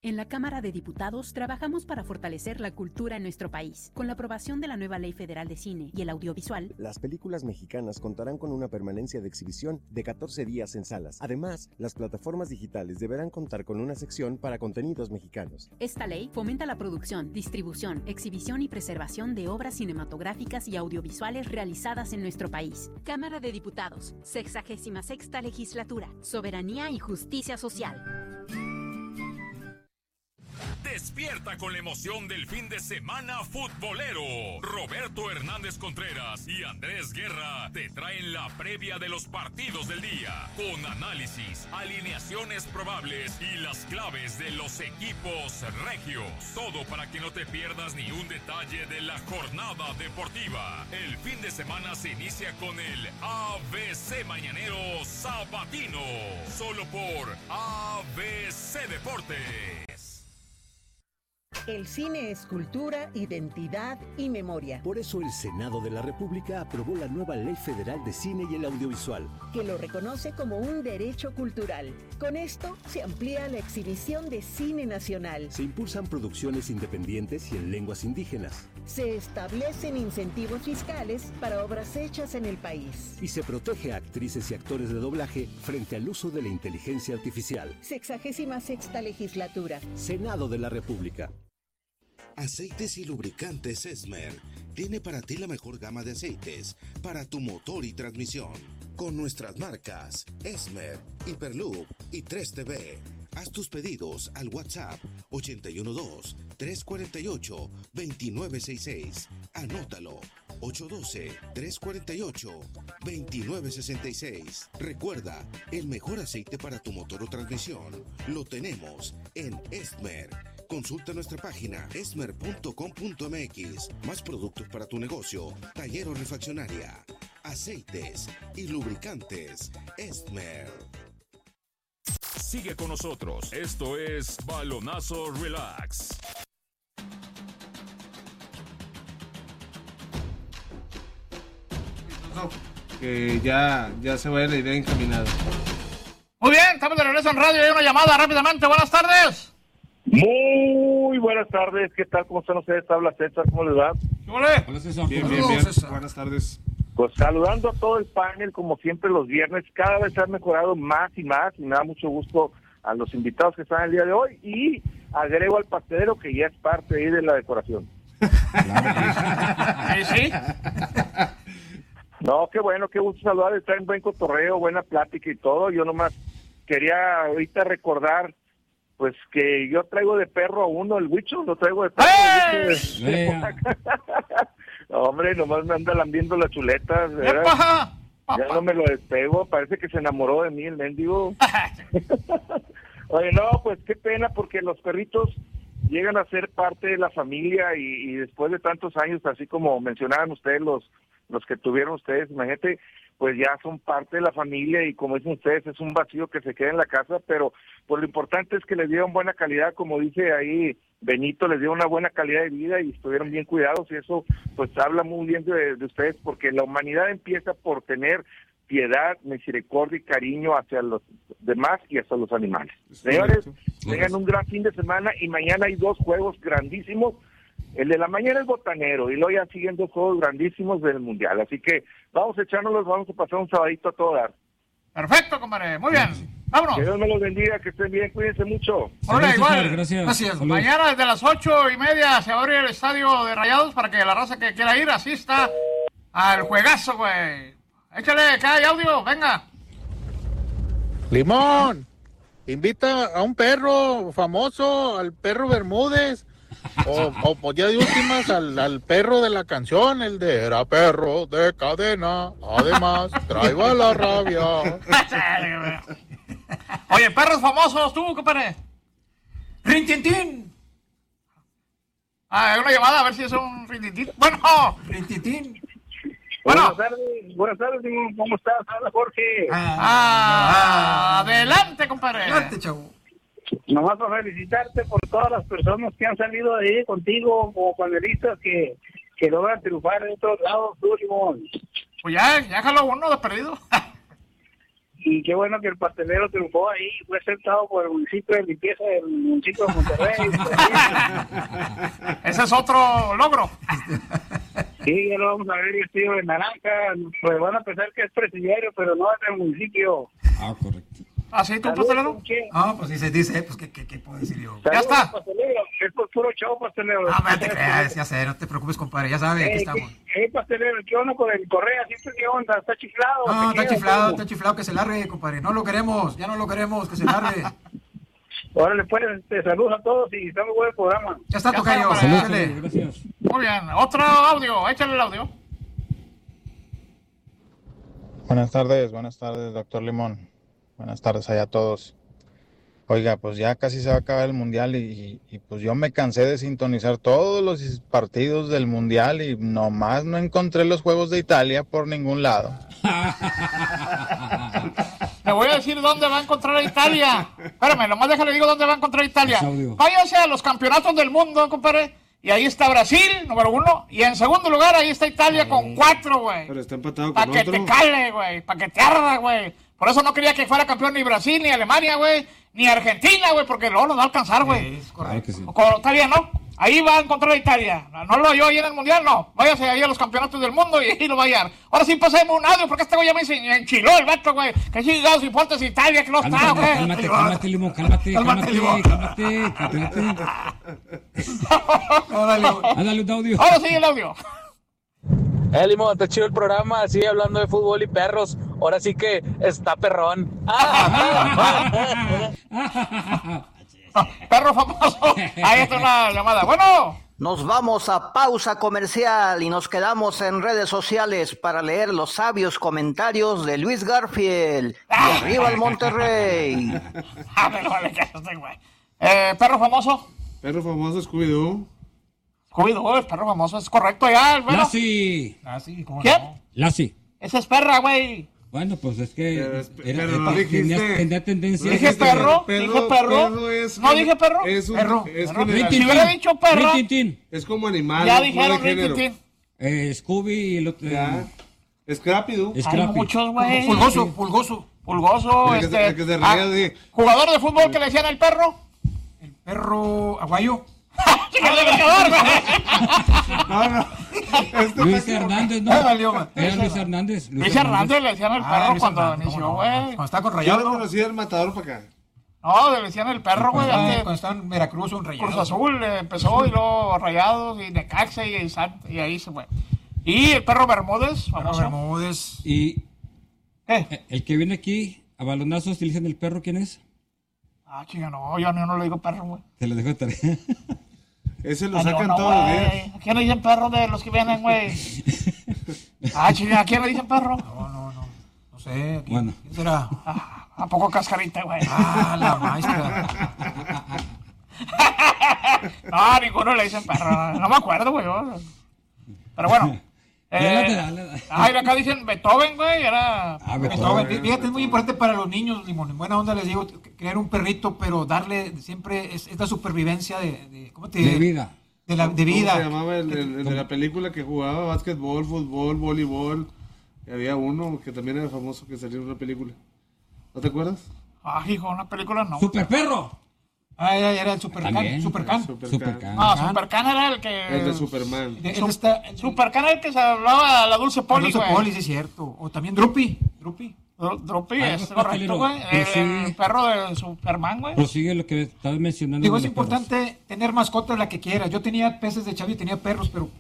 En la Cámara de Diputados trabajamos para fortalecer la cultura en nuestro país. Con la aprobación de la nueva Ley Federal de Cine y el Audiovisual, las películas mexicanas contarán con una permanencia de exhibición de 14 días en salas. Además, las plataformas digitales deberán contar con una sección para contenidos mexicanos. Esta ley fomenta la producción, distribución, exhibición y preservación de obras cinematográficas y audiovisuales realizadas en nuestro país. Cámara de Diputados, 66ª Legislatura, Soberanía y Justicia Social. Despierta con la emoción del fin de semana futbolero. Roberto Hernández Contreras y Andrés Guerra te traen la previa de los partidos del día, con análisis, alineaciones probables y las claves de los equipos regios. Todo para que no te pierdas ni un detalle de la jornada deportiva. El fin de semana se inicia con el ABC Mañanero Sabatino, solo por ABC Deportes. El cine es cultura, identidad y memoria. Por eso el Senado de la República aprobó la nueva Ley Federal de Cine y el Audiovisual, que lo reconoce como un derecho cultural. Con esto se amplía la exhibición de cine nacional. Se impulsan producciones independientes y en lenguas indígenas. Se establecen incentivos fiscales para obras hechas en el país. Y se protege a actrices y actores de doblaje frente al uso de la inteligencia artificial. 66ª Legislatura. Senado de la República. Aceites y lubricantes Esmer tiene para ti la mejor gama de aceites para tu motor y transmisión. Con nuestras marcas Esmer, Hyperloop y 3TV. Haz tus pedidos al WhatsApp 812-348-2966. Anótalo, 812-348-2966. Recuerda, el mejor aceite para tu motor o transmisión lo tenemos en Esmer. Consulta nuestra página esmer.com.mx. Más productos para tu negocio, taller o refaccionaria. Aceites y lubricantes Esmer. Sigue con nosotros. Esto es Balonazo Relax. Que ya se vaya la idea encaminada. Muy bien, estamos de regreso en radio. Hay una llamada rápidamente. Buenas tardes. Muy buenas tardes. ¿Qué tal? ¿Cómo están ustedes? Habla César. ¿Cómo les va? Hola, César. Bien. César. Buenas tardes. Pues saludando a todo el panel, como siempre los viernes. Cada vez han mejorado más y más. Y me da mucho gusto a los invitados que están el día de hoy. Y agrego al pastelero que ya es parte ahí de la decoración. ¿Sí? No, qué bueno, qué gusto saludar. Está en buen cotorreo, buena plática y todo. Yo nomás quería ahorita recordar pues que yo traigo de perro a uno, el Huicho, lo traigo de perro. No, hombre, nomás me anda lambiendo las chuletas, ¿verdad? Ya no me lo despego, parece que se enamoró de mí el mendigo. Oye, no, pues qué pena, porque los perritos llegan a ser parte de la familia y después de tantos años, así como mencionaban ustedes, los que tuvieron ustedes, imagínate, pues ya son parte de la familia y como dicen ustedes, es un vacío que se queda en la casa, pero pues lo importante es que les dieron buena calidad, como dice ahí Benito, les dio una buena calidad de vida y estuvieron bien cuidados y eso pues habla muy bien de ustedes, porque la humanidad empieza por tener piedad, misericordia y cariño hacia los demás y hacia los animales. Señores, tengan un gran fin de semana y mañana hay 2 juegos grandísimos. El de la mañana es botanero y luego ya siguen 2 juegos grandísimos del Mundial. Así que vamos a echárnoslos, vamos a pasar un sabadito a todo dar. Perfecto, compadre. Muy bien. Vámonos. Que Dios me los bendiga, que estén bien, cuídense mucho. Hola, igual. Gracias. Mañana desde las 8:30 se va a abrir el estadio de Rayados para que la raza que quiera ir asista al juegazo, güey. Échale, que hay audio, venga. Limón, invita a un perro famoso, al perro Bermúdez. O ya de últimas al perro de la canción, el de era perro de cadena, además traía la rabia. Oye, perros famosos, tú, compadre. ¡Rintintín! Hay una llamada, a ver si es un rintintín. Bueno, ¡Rintintín! Bueno. Buenas tardes, ¿cómo estás? Habla Jorge. Adelante, compadre. Adelante, chavo. Nomás para felicitarte por todas las personas que han salido de ahí contigo como panelistas que logran triunfar en otros lados, tú, Limón. Pues ya jaló uno de perdido. y qué bueno que el pastelero triunfó ahí, fue aceptado por el municipio de limpieza del municipio de Monterrey. Ese es otro logro. Sí, ya lo vamos a ver vestido de naranja, pues van a pensar que es presidiario, pero no es del municipio. Ah, correcto. ¿Ah, sí, tú, pastelero? Ah, pues si se dice, pues ¿qué puedo decir yo? Ya está. Pastelero, es por puro show, pastelero. No te creas, ya sé, no te preocupes, compadre, ya sabes, aquí estamos. Pastelero, ¿qué onda con el Correa? ¿Siempre qué onda? ¿Está chiflado? No, está chiflado, que se largue, compadre. No lo queremos, ya no lo queremos, que se largue. Órale, pues, saludos a todos y está muy buen programa. Ya está, tocayo. Gracias. Muy bien, otro audio, échale el audio. Buenas tardes, doctor Limón. Buenas tardes allá a todos. Oiga, pues ya casi se va a acabar el Mundial y pues yo me cansé de sintonizar todos los partidos del Mundial y nomás no encontré los juegos de Italia por ningún lado. Le voy a decir dónde va a encontrar a Italia. Espérame, nomás déjale digo dónde va a encontrar a Italia. Váyase a los campeonatos del mundo, compadre. Y ahí está Brasil, número 1. Y en segundo lugar, ahí está Italia con 4, güey. Pero está empatado con otro. Para que te cale, güey. Para que te arda, güey. Por eso no quería que fuera campeón ni Brasil, ni Alemania, güey. Ni Argentina, güey. Porque luego nos va a alcanzar, güey. Es correcto. Sí. Está bien, ¿no? Ahí va a encontrar a Italia. No lo oyó ahí en el Mundial, no. Váyase ahí a los campeonatos del mundo y ahí lo va a hallar. Ahora sí pasemos un audio, porque este güey ya me enchiló el vato, güey. Que chingados importa si Italia, que no está, güey. Cálmate, Limón, cálmate. Dale, un audio. Ahora sí, el audio. Limón, está chido el programa, sigue hablando de fútbol y perros. Ahora sí que está perrón. Perro famoso. Ahí está una llamada. Bueno. Nos vamos a pausa comercial y nos quedamos en redes sociales para leer los sabios comentarios de Luis Garfield. Y arriba el Monterrey. Perro famoso. Perro famoso, Scooby-Doo. Scooby-Doo, el perro famoso, es correcto ya. Bueno. Lassie. ¿Quién? Lassie. Esa es perra, güey. Bueno, pues es que pero no dijiste. tenía tendencia. ¿Dije perro? ¿Dije perro? ¿No dije perro? Es un, perro. Es perro. Si hubiera dicho perra. Es como animal. Ya dijeron Rintintín. Scooby y el otro. Scrappy-Doo. Hay muchos, güey. Pulgoso. Jugador de fútbol que le decían el perro. El perro aguayo. No. Luis Hernández, ¿no? Era Luis Hernández. Luis Hernández le decían el perro cuando inició, güey. Cuando estaba con Yo Rayados. no conocía el matador para acá. No, le decían el perro, güey. Cuando estaba en Veracruz o en Rayados. Cruz Azul empezó y luego Rayados y Necaxa y ahí se fue. Y el perro Bermúdez, famoso. Bermúdez. Y el que viene aquí a balonazos, ¿te dicen el perro quién es? Ah, chinga, no, yo no le digo perro, güey. Te lo dejo de tarea. Ese lo sacan todos los días. ¿A quién le dicen perro de los que vienen, güey? Ah, chinga, ¿a quién le dicen perro? No sé. Bueno. ¿Quién será? ¿A poco Cascarita, güey? La maestra. No, ninguno le dicen perro. No me acuerdo, güey. Pero bueno. Acá dicen Beethoven, güey. Era. Beethoven. Fíjate, es muy importante para los niños, Limón. En buena onda les digo, crear un perrito, pero darle siempre esta supervivencia ¿cómo te de vida. De vida. ¿Cómo se llamaba el de la película que jugaba básquetbol, fútbol, voleibol? Y había uno que también era famoso que salió en una película. ¿No te acuerdas? Hijo, una película no. ¡Super perro! Era el Supercan. Supercan. Supercan era el que. El de Superman. Supercan era el que se hablaba a la Dulce Poli, güey. Dulce Poli, sí es cierto. O también Drupi, es correcto, güey. El perro de Superman, güey. Prosigue lo que estabas mencionando. Digo, es importante tener mascotas la que quieras. Yo tenía peces de Chavi y tenía perros, pero